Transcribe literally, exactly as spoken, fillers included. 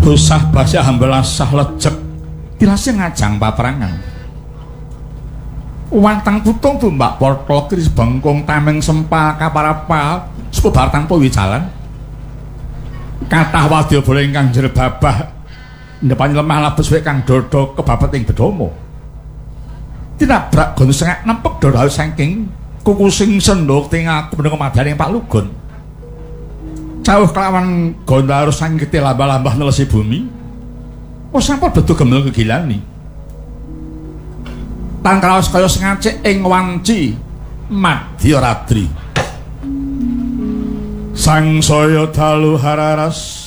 Bosah basah hambelasah lecek tilase ngajang paperangan. Wantang putung tumbak porto kris bengkong tameng sempal kaparapal sepubar tanpa wijalan. Kathah wadyabala ingkang jerebabah ndepani lemah labes wek kang dodho kebabet ing bedomo. Tinabrak gon sengak nempek dodho saking kuku sing senduk ting aku meneng madaning Pak Lugun. Cawuh kelawan gonda harus sangkiti lambah-lambah nelesi bumi. Oh sampun bedu gemel kegilani. Tan kraos kaya sengacik ing wanci Madya Radri. Sang saya dalu hararas